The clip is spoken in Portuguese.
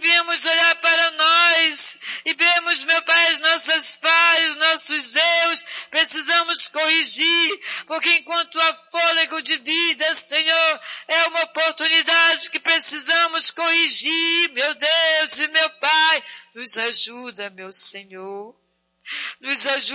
devemos olhar para nós e vemos, meu Pai, as nossas falhas, nossos erros, precisamos corrigir, porque enquanto há fôlego de vida, Senhor, é uma oportunidade que precisamos corrigir, meu Deus e meu Pai. Nos ajuda, meu Senhor. Nos ajuda.